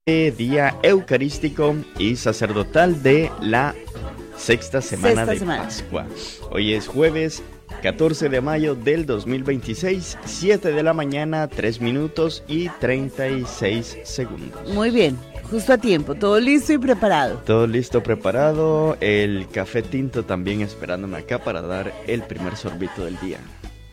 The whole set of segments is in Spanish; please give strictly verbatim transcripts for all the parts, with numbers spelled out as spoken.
Día eucarístico y sacerdotal de la sexta semana Sexta de semana. Pascua. Hoy es jueves catorce de mayo del dos mil veintiséis, siete de la mañana, tres minutos y treinta y seis segundos. Muy bien, justo a tiempo, todo listo y preparado. Todo listo, preparado, el café tinto también esperándome acá para dar el primer sorbito del día.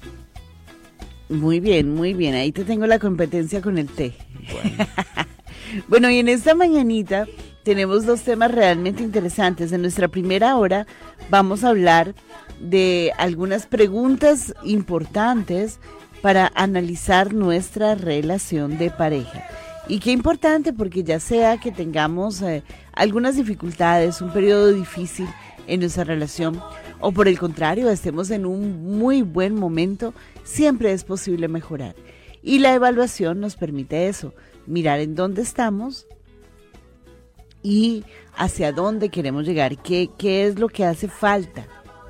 Muy bien, muy bien, ahí te tengo la competencia con el té. Bueno. Bueno, y en esta mañanita tenemos dos temas realmente interesantes. En nuestra primera hora vamos a hablar de algunas preguntas importantes para analizar nuestra relación de pareja. Y qué importante, porque ya sea que tengamos eh, algunas dificultades, un periodo difícil en nuestra relación, o por el contrario, estemos en un muy buen momento, siempre es posible mejorar. Y la evaluación nos permite eso, mirar en dónde estamos y hacia dónde queremos llegar, qué, qué es lo que hace falta,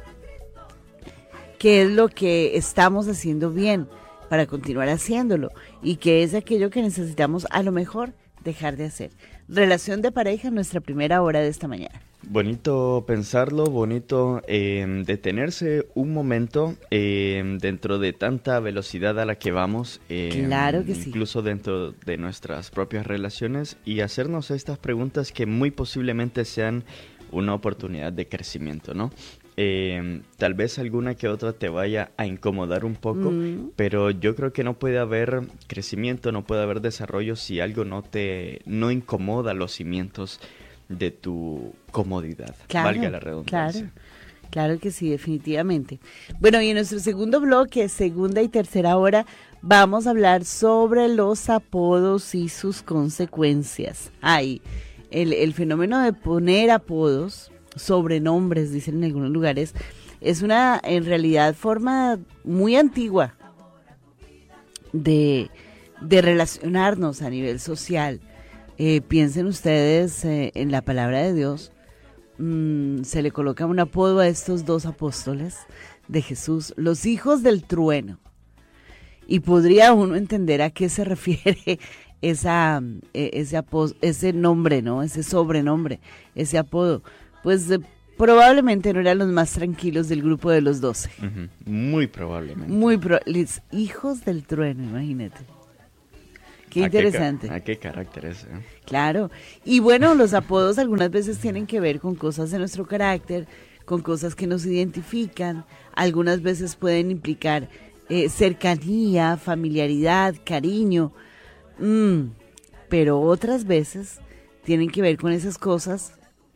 qué es lo que estamos haciendo bien para continuar haciéndolo y qué es aquello que necesitamos a lo mejor dejar de hacer. Relación de pareja en nuestra primera hora de esta mañana. Bonito pensarlo, bonito eh, detenerse un momento eh, dentro de tanta velocidad a la que vamos, eh, Claro que sí. incluso dentro de nuestras propias relaciones, y hacernos estas preguntas que muy posiblemente sean una oportunidad de crecimiento, ¿no? Eh, tal vez alguna que otra te vaya a incomodar un poco, Mm. pero yo creo que no puede haber crecimiento, no puede haber desarrollo si algo no te no incomoda los cimientos de tu comodidad, Claro, valga la redundancia. Claro, claro que sí, definitivamente. Bueno, y en nuestro segundo bloque, segunda y tercera hora, vamos a hablar sobre los apodos y sus consecuencias. Ay, el, el fenómeno de poner apodos, sobrenombres, dicen en algunos lugares, es una, en realidad, forma muy antigua de, de relacionarnos a nivel social. Eh, piensen ustedes eh, en la palabra de Dios, mm, se le coloca un apodo a estos dos apóstoles de Jesús, los hijos del trueno. Y podría uno entender a qué se refiere esa, eh, ese, apo- ese nombre, ¿no? Ese sobrenombre, ese apodo. Pues eh, probablemente no eran los más tranquilos del grupo de los doce. Ujú, muy probablemente. Muy pro- los hijos del trueno, imagínate. Qué ¿A interesante. ca- ¿A qué carácter es? eh? Claro, y bueno, los apodos algunas veces tienen que ver con cosas de nuestro carácter, con cosas que nos identifican, algunas veces pueden implicar eh, cercanía, familiaridad, cariño, mm, pero otras veces tienen que ver con esas cosas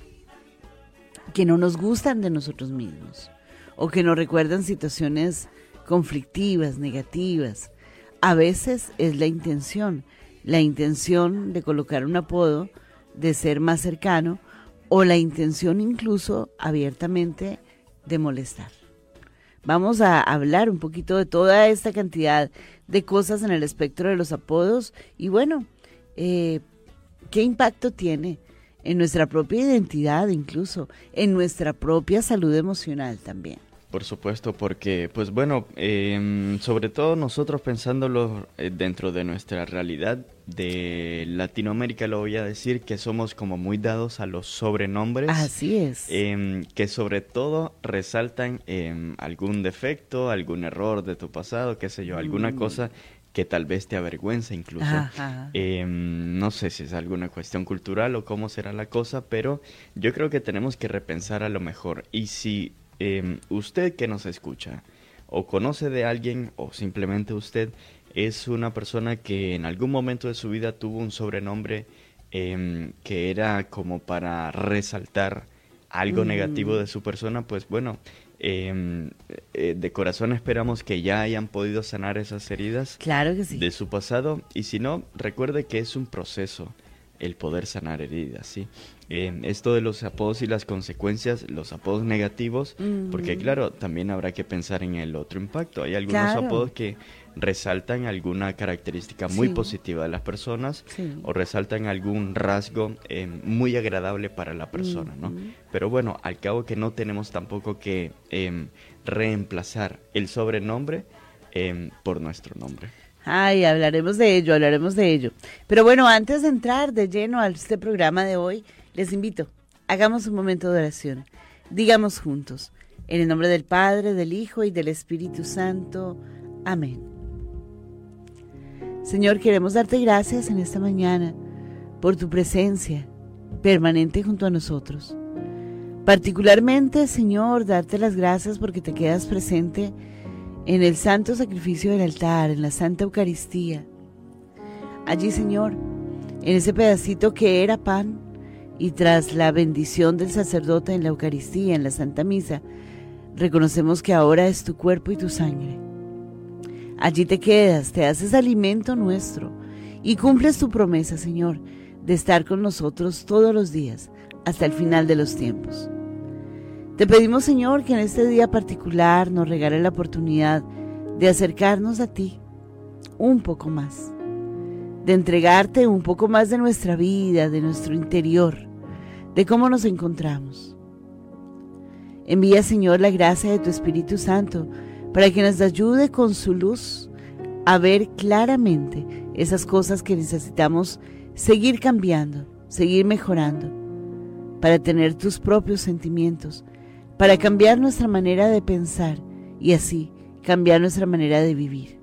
que no nos gustan de nosotros mismos o que nos recuerdan situaciones conflictivas, negativas. A veces es la intención, la intención de colocar un apodo, de ser más cercano, o la intención incluso abiertamente de molestar. Vamos a hablar un poquito de toda esta cantidad de cosas en el espectro de los apodos y bueno, eh, ¿qué impacto tiene en nuestra propia identidad incluso, en nuestra propia salud emocional también? Por supuesto, porque, pues bueno, eh, sobre todo nosotros pensándolo eh, dentro de nuestra realidad de Latinoamérica, lo voy a decir, que somos como muy dados a los sobrenombres. Así es. eh, que sobre todo resaltan eh, algún defecto, algún error de tu pasado, qué sé yo, alguna Mm. cosa que tal vez te avergüenza incluso. Ajá. Eh, no sé si es alguna cuestión cultural o cómo será la cosa, pero yo creo que tenemos que repensar a lo mejor. Y si eh, usted que nos escucha o conoce de alguien o simplemente usted es una persona que en algún momento de su vida tuvo un sobrenombre eh, que era como para resaltar algo Mm. negativo de su persona, pues bueno, eh, eh, de corazón esperamos que ya hayan podido sanar esas heridas Claro que sí. de su pasado, y si no, recuerde que es un proceso el poder sanar heridas, ¿sí? Eh, esto de los apodos y las consecuencias, los apodos negativos, Mm. porque claro, también habrá que pensar en el otro impacto. Hay algunos Claro. apodos que resaltan alguna característica muy Sí. positiva de las personas, Sí. o resaltan algún rasgo eh, muy agradable para la persona, ¿no? Ujú. Pero bueno, al cabo que no tenemos tampoco que eh, reemplazar el sobrenombre eh, por nuestro nombre. Ay, hablaremos de ello, hablaremos de ello. Pero bueno, antes de entrar de lleno a este programa de hoy, les invito, hagamos un momento de oración. Digamos juntos, en el nombre del Padre, del Hijo y del Espíritu Santo. Amén. Señor, queremos darte gracias en esta mañana por tu presencia permanente junto a nosotros. Particularmente, Señor, darte las gracias porque te quedas presente en el santo sacrificio del altar, en la Santa Eucaristía. Allí, Señor, en ese pedacito que era pan, y tras la bendición del sacerdote en la Eucaristía, en la Santa Misa, reconocemos que ahora es tu cuerpo y tu sangre. Allí te quedas, te haces alimento nuestro y cumples tu promesa, Señor, de estar con nosotros todos los días, hasta el final de los tiempos. Te pedimos, Señor, que en este día particular nos regale la oportunidad de acercarnos a ti un poco más, de entregarte un poco más de nuestra vida, de nuestro interior, de cómo nos encontramos. Envía, Señor, la gracia de tu Espíritu Santo para que nos ayude con su luz a ver claramente esas cosas que necesitamos seguir cambiando, seguir mejorando, para tener tus propios sentimientos, para cambiar nuestra manera de pensar y así cambiar nuestra manera de vivir.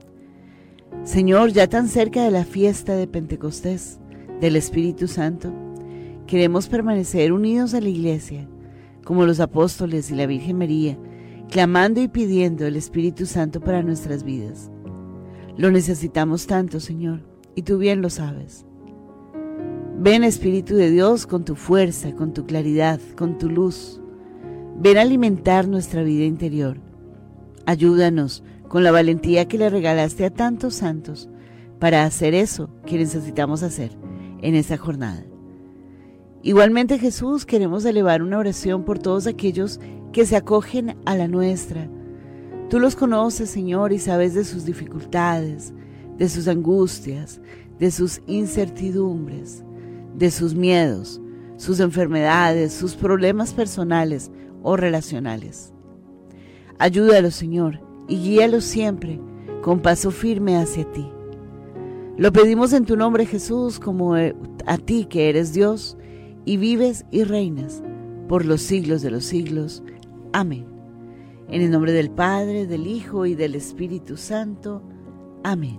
Señor, ya tan cerca de la fiesta de Pentecostés del Espíritu Santo, queremos permanecer unidos a la Iglesia, como los apóstoles y la Virgen María, clamando y pidiendo el Espíritu Santo para nuestras vidas. Lo necesitamos tanto, Señor, y tú bien lo sabes. Ven, Espíritu de Dios, con tu fuerza, con tu claridad, con tu luz. Ven a alimentar nuestra vida interior. Ayúdanos con la valentía que le regalaste a tantos santos para hacer eso que necesitamos hacer en esta jornada. Igualmente, Jesús, queremos elevar una oración por todos aquellos que se acogen a la nuestra. Tú los conoces, Señor, y sabes de sus dificultades, de sus angustias, de sus incertidumbres, de sus miedos, sus enfermedades, sus problemas personales o relacionales. Ayúdalos, Señor, y guíalos siempre con paso firme hacia ti. Lo pedimos en tu nombre, Jesús, como a ti que eres Dios y vives y reinas por los siglos de los siglos. Amén. En el nombre del Padre, del Hijo y del Espíritu Santo. Amén.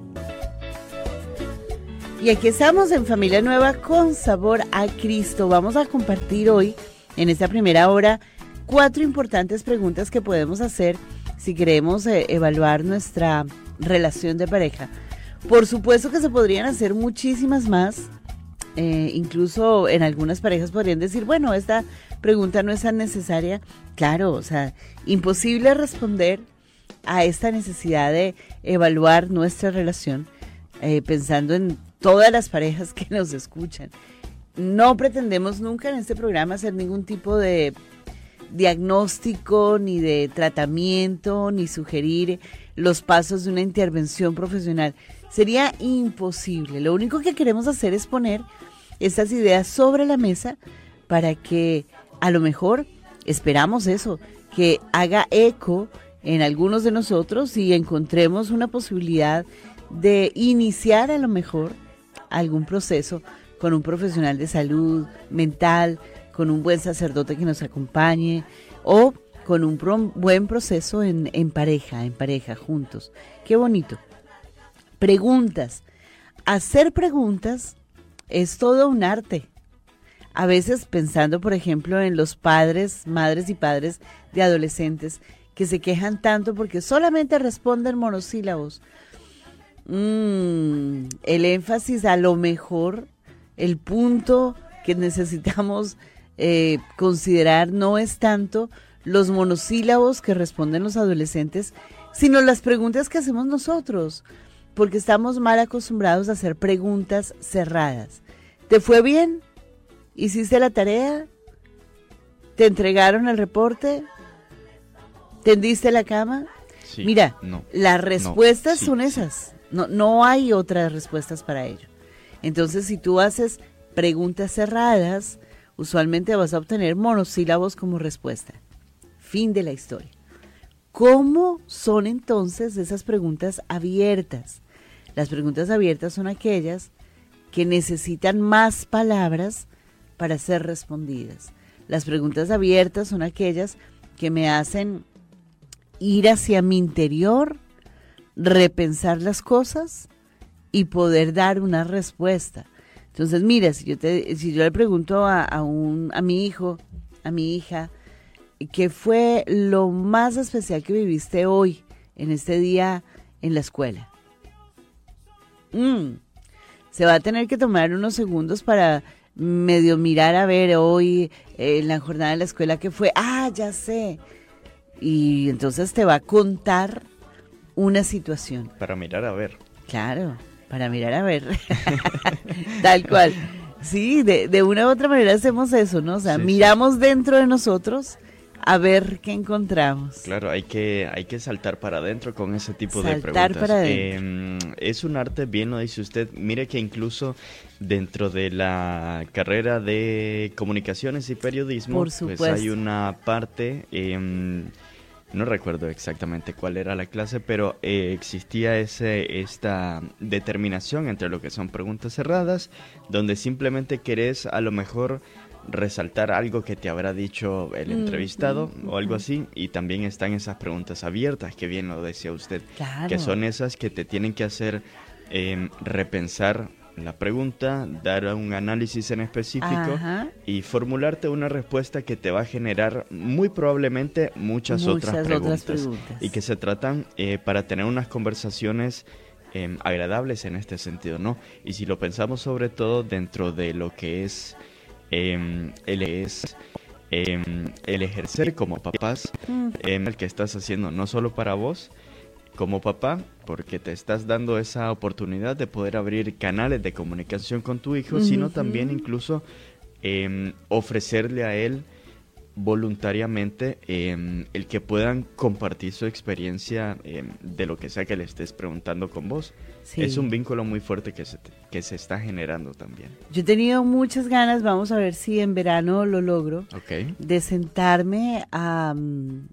Y aquí estamos en Familia Nueva con sabor a Cristo. Vamos a compartir hoy, en esta primera hora, cuatro importantes preguntas que podemos hacer si queremos eh, evaluar nuestra relación de pareja. Por supuesto que se podrían hacer muchísimas más. Eh, incluso en algunas parejas podrían decir, bueno, esta pregunta no es tan necesaria. Claro, o sea, imposible responder a esta necesidad de evaluar nuestra relación eh, pensando en todas las parejas que nos escuchan. No pretendemos nunca en este programa hacer ningún tipo de diagnóstico, ni de tratamiento, ni sugerir los pasos de una intervención profesional. Sería imposible. Lo único que queremos hacer es poner estas ideas sobre la mesa para que a lo mejor esperamos eso, que haga eco en algunos de nosotros y encontremos una posibilidad de iniciar a lo mejor algún proceso con un profesional de salud mental, con un buen sacerdote que nos acompañe o con un pro- buen proceso en, en pareja, en pareja, juntos. Qué bonito. Preguntas. Hacer preguntas es todo un arte. A veces pensando, por ejemplo, en los padres, madres y padres de adolescentes que se quejan tanto porque solamente responden monosílabos. Mm, el énfasis, a lo mejor, el punto que necesitamos eh, considerar no es tanto los monosílabos que responden los adolescentes, sino las preguntas que hacemos nosotros, porque estamos mal acostumbrados a hacer preguntas cerradas. ¿Te fue bien? ¿Hiciste la tarea? ¿Te entregaron el reporte? ¿Tendiste la cama? Sí, Mira, no, las respuestas no, sí, son sí. esas. No, no hay otras respuestas para ello. Entonces, si tú haces preguntas cerradas, usualmente vas a obtener monosílabos como respuesta. Fin de la historia. ¿Cómo son entonces esas preguntas abiertas? Las preguntas abiertas son aquellas que necesitan más palabras para ser respondidas. Las preguntas abiertas son aquellas que me hacen ir hacia mi interior, repensar las cosas y poder dar una respuesta. Entonces, mira, si yo te, si yo le pregunto a, a un, a mi hijo, a mi hija, ¿qué fue lo más especial que viviste hoy, en este día en la escuela? Mm, se va a tener que tomar unos segundos para medio mirar a ver hoy eh, en la jornada de la escuela qué fue. Ah, ya sé. Y entonces te va a contar una situación. Para mirar a ver. Claro, para mirar a ver. Tal cual. Sí, de, de una u otra manera hacemos eso, ¿no? O sea, sí, miramos sí. dentro de nosotros a ver qué encontramos. Claro, hay que hay que saltar para adentro con ese tipo saltar de preguntas. Para adentro. Eh, es un arte, bien lo dice usted. Mire que incluso dentro de la carrera de comunicaciones y periodismo, Por supuesto. pues hay una parte, eh, no recuerdo exactamente cuál era la clase, pero eh, existía ese esta determinación entre lo que son preguntas cerradas, donde simplemente querés a lo mejor resaltar algo que te habrá dicho el entrevistado mm, mm, o algo así, y también están esas preguntas abiertas, que bien lo decía usted, claro. que son esas que te tienen que hacer eh, repensar la pregunta, dar un análisis en específico Ajá. y formularte una respuesta que te va a generar muy probablemente muchas, muchas otras, preguntas, otras preguntas y que se tratan eh, para tener unas conversaciones eh, agradables en este sentido, ¿no? Y si lo pensamos sobre todo dentro de lo que es Eh, el, es, eh, el ejercer como papás, eh, el que estás haciendo no solo para vos como papá, porque te estás dando esa oportunidad de poder abrir canales de comunicación con tu hijo, uh-huh. sino también incluso eh, ofrecerle a él voluntariamente eh, el que puedan compartir su experiencia eh, de lo que sea que le estés preguntando con vos. Sí. Es un vínculo muy fuerte que se, que se está generando también. Yo he tenido muchas ganas, vamos a ver si en verano lo logro, okay. de sentarme a um,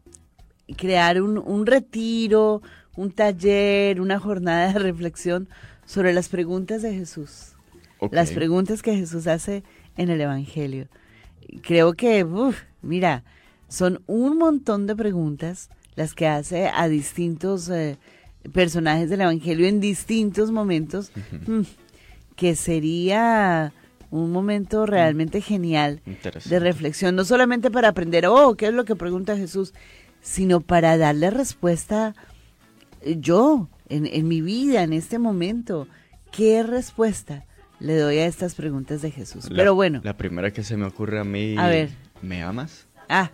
crear un, un retiro, un taller, una jornada de reflexión sobre las preguntas de Jesús. Okay. Las preguntas que Jesús hace en el Evangelio. Creo que, uf, mira, son un montón de preguntas las que hace a distintos eh, personajes del Evangelio en distintos momentos, uh-huh. mmm, que sería un momento realmente genial de reflexión, no solamente para aprender, oh, ¿qué es lo que pregunta Jesús?, sino para darle respuesta yo, en, en mi vida, en este momento. ¿Qué respuesta le doy a estas preguntas de Jesús? La, Pero bueno. La primera que se me ocurre a mí. A ver. ¿Me amas? Ah.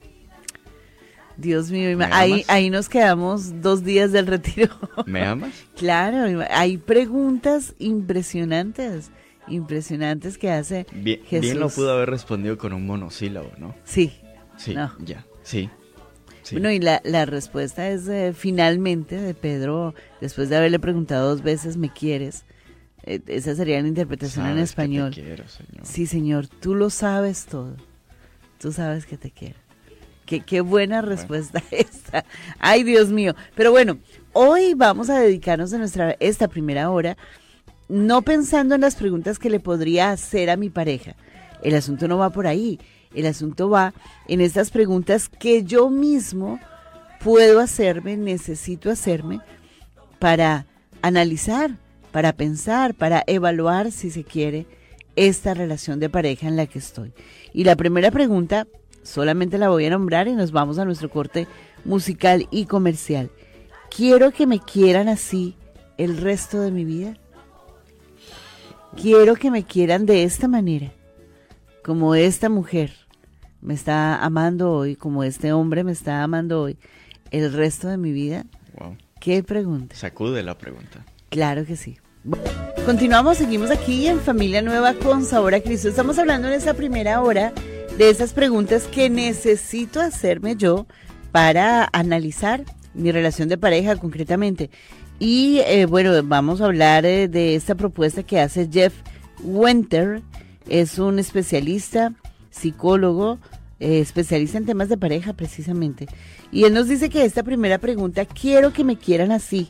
Dios mío, ahí, ahí nos quedamos dos días del retiro. ¿Me amas? Claro, hay preguntas impresionantes, impresionantes que hace bien, Jesús. Bien lo pudo haber respondido con un monosílabo, ¿no? Sí. Sí, no. ya, sí. Sí. Bueno, y la, la respuesta es eh, finalmente de Pedro, después de haberle preguntado dos veces, ¿me quieres? Eh, esa sería la interpretación en español. Que te quiero, Señor. Sí, Señor, tú lo sabes todo. Tú sabes que te quiero. Qué, qué buena respuesta bueno. esta. Ay, Dios mío. Pero bueno, hoy vamos a dedicarnos a nuestra esta primera hora, no pensando en las preguntas que le podría hacer a mi pareja. El asunto no va por ahí. El asunto va en estas preguntas que yo mismo puedo hacerme, necesito hacerme para analizar, para pensar, para evaluar, si se quiere, esta relación de pareja en la que estoy. Y la primera pregunta solamente la voy a nombrar y nos vamos a nuestro corte musical y comercial. ¿Quiero que me quieran así el resto de mi vida? ¿Quiero que me quieran de esta manera? Como esta mujer me está amando hoy, como este hombre me está amando hoy, el resto de mi vida. Wow. ¿Qué pregunta? Sacude la pregunta. Claro que sí. Bueno, continuamos, seguimos aquí en Familia Nueva con Sabor a Cristo. Estamos hablando en esta primera hora de esas preguntas que necesito hacerme yo para analizar mi relación de pareja concretamente. Y eh, bueno, vamos a hablar eh, de esta propuesta que hace Jeff Winter. Es un especialista, psicólogo, eh, especialista en temas de pareja precisamente. Y él nos dice que esta primera pregunta, quiero que me quieran así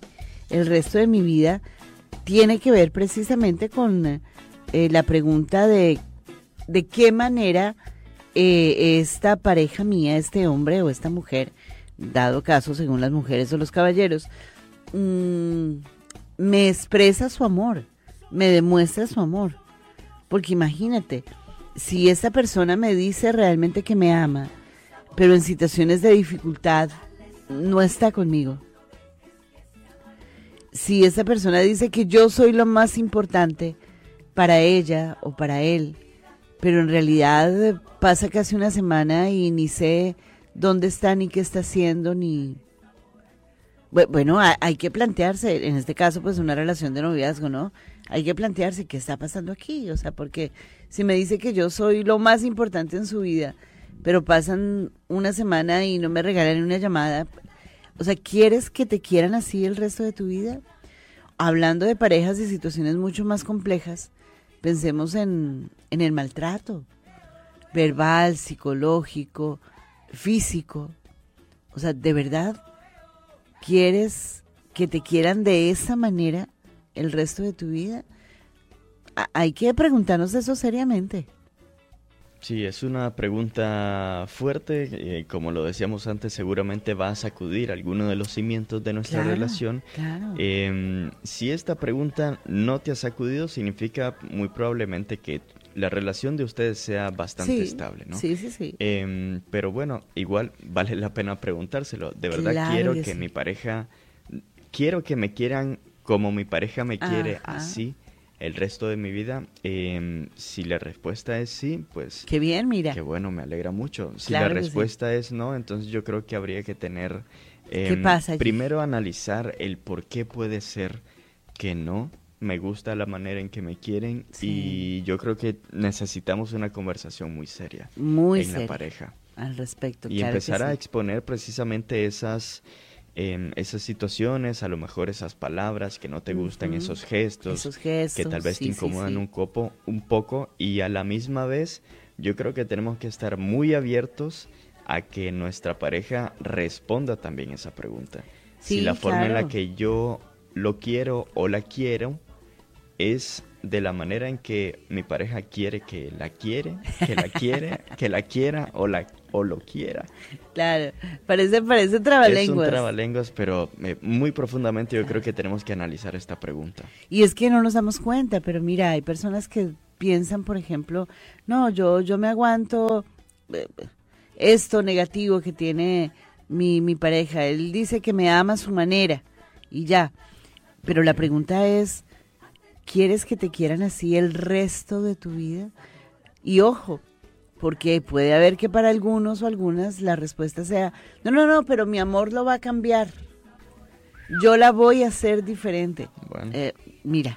el resto de mi vida, tiene que ver precisamente con eh, la pregunta de de qué manera eh, esta pareja mía, este hombre o esta mujer, dado caso según las mujeres o los caballeros, mmm, me expresa su amor, me demuestra su amor. Porque imagínate, si esta persona me dice realmente que me ama, pero en situaciones de dificultad no está conmigo. Si esa persona dice que yo soy lo más importante para ella o para él, pero en realidad pasa casi una semana y ni sé dónde está, ni qué está haciendo, ni... Bueno, hay que plantearse, en este caso pues una relación de noviazgo, ¿no? Hay que plantearse qué está pasando aquí, o sea, porque si me dice que yo soy lo más importante en su vida, pero pasan una semana y no me regalan una llamada, o sea, ¿quieres que te quieran así el resto de tu vida? Hablando de parejas y situaciones mucho más complejas, pensemos en, en el maltrato verbal, psicológico, físico. O sea, ¿de verdad quieres que te quieran de esa manera el resto de tu vida? A- hay que preguntarnos eso seriamente. Sí, es una pregunta fuerte, eh, como lo decíamos antes, seguramente va a sacudir alguno de los cimientos de nuestra Claro, relación. claro. Eh, si esta pregunta no te ha sacudido, significa muy probablemente que la relación de ustedes sea bastante Sí, estable, ¿no? sí, sí, sí. Eh, pero bueno, igual vale la pena preguntárselo. De verdad Claro quiero que que sí. mi pareja, quiero que me quieran como mi pareja me quiere, Ajá. así el resto de mi vida. Eh, si la respuesta es sí, pues Qué bien, mira. qué bueno, me alegra mucho. Si Claro la que sí. respuesta es no, entonces yo creo que habría que tener ¿Qué em, pasa allí? primero analizar el por qué puede ser que no me gusta la manera en que me quieren, Sí. y yo creo que necesitamos una conversación muy seria Muy en seria la pareja al respecto. y claro empezar que a sí. exponer precisamente esas em, esas situaciones, a lo mejor esas palabras que no te gustan, Ujú. esos gestos, Esos gestos, que tal vez sí, te sí, incomodan sí. un copo, un poco, y a la misma vez yo creo que tenemos que estar muy abiertos a que nuestra pareja responda también esa pregunta. Si Sí, la forma en la claro. que yo lo quiero o la quiero es de la manera en que mi pareja quiere que la quiere, que la quiere, que la quiera o la o lo quiera. Claro, parece, parece Es un trabalenguas. trabalenguas, pero eh, muy profundamente yo creo que tenemos que analizar esta pregunta. Y es que no nos damos cuenta, pero mira, hay personas que piensan, por ejemplo, no, yo, yo me aguanto eh, esto negativo que tiene mi, mi pareja. Él dice que me ama a su manera y ya. Pero la pregunta es, ¿quieres que te quieran así el resto de tu vida? Y ojo, porque puede haber que para algunos o algunas la respuesta sea, no, no, no, pero mi amor lo va a cambiar. Yo la voy a hacer diferente. Bueno. Eh, mira.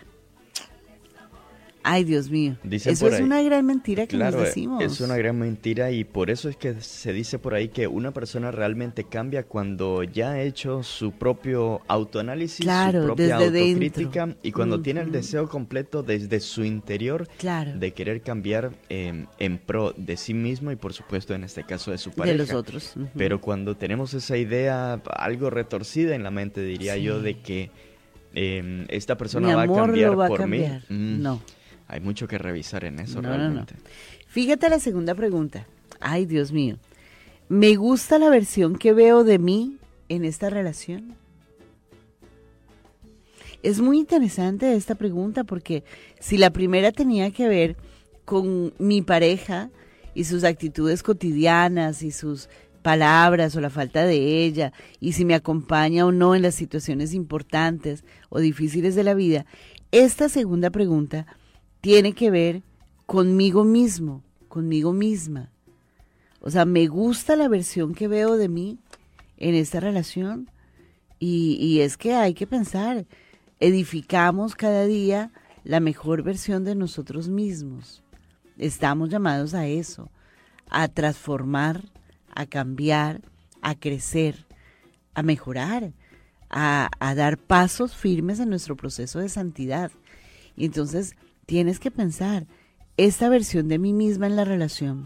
Ay, Dios mío. Dicen Eso por es ahí- una gran mentira que Claro, nos eh, decimos. es una gran mentira, y por eso es que se dice por ahí que una persona realmente cambia cuando ya ha hecho su propio autoanálisis, Claro, su propia desde autocrítica, dentro. y cuando tiene el Ujú. deseo completo desde su interior Claro. de querer cambiar eh, en pro de sí mismo y por supuesto en este caso de su De pareja. los otros. Ujú. Pero cuando tenemos esa idea algo retorcida en la mente, diría Sí. yo, de que eh, esta persona Mi va a amor cambiar lo va a por cambiar. mí, mm, No. hay mucho que revisar en eso No, no, no. realmente. Fíjate la segunda pregunta. Ay, Dios mío. ¿Me gusta la versión que veo de mí en esta relación? Es muy interesante esta pregunta porque si la primera tenía que ver con mi pareja y sus actitudes cotidianas y sus palabras o la falta de ella, y si me acompaña o no en las situaciones importantes o difíciles de la vida, esta segunda pregunta tiene que ver conmigo mismo, conmigo misma. O sea, me gusta la versión que veo de mí en esta relación, y, y es que hay que pensar, edificamos cada día la mejor versión de nosotros mismos. Estamos llamados a eso, a transformar, a cambiar, a crecer, a mejorar, a, a dar pasos firmes en nuestro proceso de santidad. Y entonces tienes que pensar, esta versión de mí misma en la relación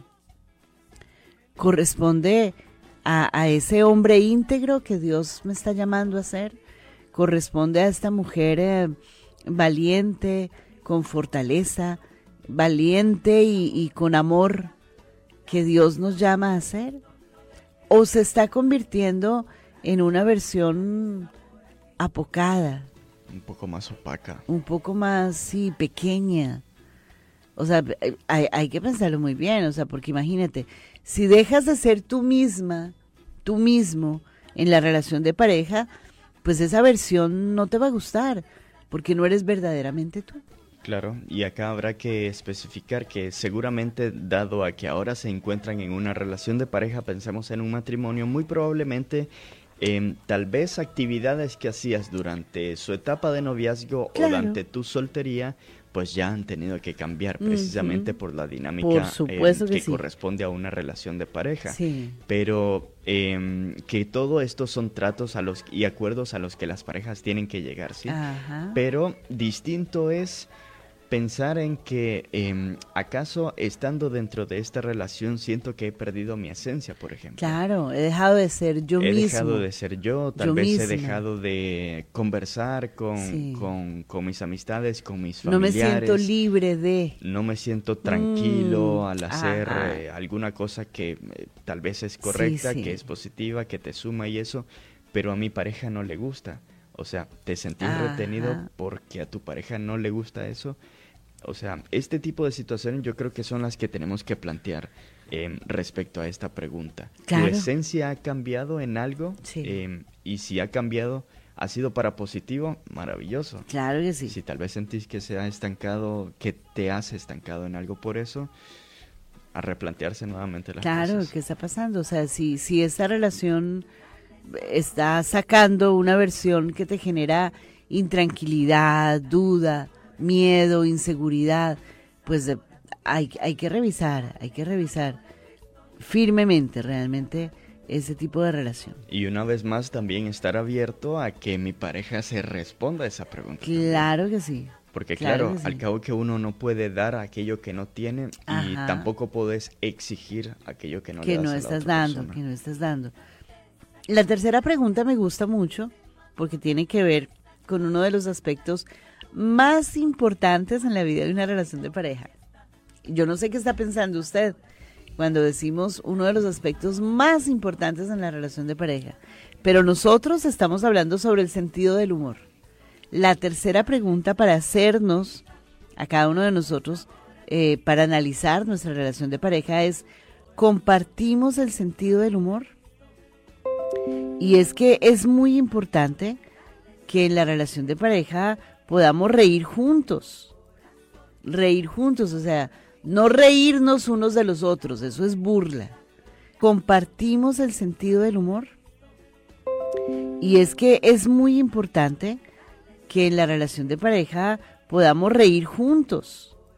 corresponde a, a ese hombre íntegro que Dios me está llamando a ser, corresponde a esta mujer eh, valiente, con fortaleza, valiente y, y con amor que Dios nos llama a ser? ¿O se está convirtiendo en una versión apocada? Un poco más opaca. Un poco más, sí, pequeña. O sea, hay, hay que pensarlo muy bien, o sea, porque imagínate, si dejas de ser tú misma, tú mismo, en la relación de pareja, pues esa versión no te va a gustar, porque no eres verdaderamente tú. Claro, y acá habrá que especificar que seguramente, dado a que ahora se encuentran en una relación de pareja, pensemos en un matrimonio, muy probablemente eh, tal vez actividades que hacías durante su etapa de noviazgo Claro. o durante tu soltería, pues ya han tenido que cambiar precisamente Uh-huh. por la dinámica Por supuesto eh, que que sí. corresponde a una relación de pareja. Sí. Pero eh, que todo esto son tratos a los y acuerdos a los que las parejas tienen que llegar, ¿sí? Ajá. Pero distinto es pensar en que eh, acaso estando dentro de esta relación siento que he perdido mi esencia, por ejemplo. Claro, he dejado de ser yo he mismo. dejado de ser yo, tal Yo vez misma. he dejado de conversar con, Sí. con, con mis amistades, con mis No me familiares. siento libre de... No me siento tranquilo Mm, al hacer ajá. eh, alguna cosa que eh, tal vez es correcta, Sí, sí. que es positiva, que te suma y eso, pero a mi pareja no le gusta. O sea, te sentís Ajá. retenido porque a tu pareja no le gusta eso. O sea, este tipo de situaciones yo creo que son las que tenemos que plantear eh, respecto a esta pregunta. Claro. ¿Tu esencia ha cambiado en algo? Sí. Eh, y si ha cambiado, ¿ha sido para positivo? Maravilloso. Claro que sí. Si tal vez sentís que se ha estancado, que te has estancado en algo por eso, a replantearse nuevamente las Claro, cosas. ¿qué está pasando? O sea, si, si esta relación está sacando una versión que te genera intranquilidad, duda, miedo, inseguridad, pues eh, hay, hay que revisar, hay que revisar firmemente realmente ese tipo de relación. Y una vez más también estar abierto a que mi pareja se responda a esa pregunta. Claro que sí. Porque Claro claro, que sí. al cabo que uno no puede dar aquello que no tiene y Ajá. tampoco puedes exigir aquello que no que le das no a la estás otra dando, persona. que no estás dando. La tercera pregunta me gusta mucho porque tiene que ver con uno de los aspectos más importantes en la vida de una relación de pareja. Yo no sé qué está pensando usted cuando decimos uno de los aspectos más importantes en la relación de pareja, pero nosotros estamos hablando sobre el sentido del humor. La tercera pregunta para hacernos a cada uno de nosotros, eh, para analizar nuestra relación de pareja es: ¿compartimos el sentido del humor? Y es que es muy importante que en la relación de pareja podamos reír juntos, reír juntos, o sea, no reírnos unos de los otros, eso es burla. ¿Compartimos el sentido del humor? Y es que es muy importante que en la relación de pareja podamos reír juntos,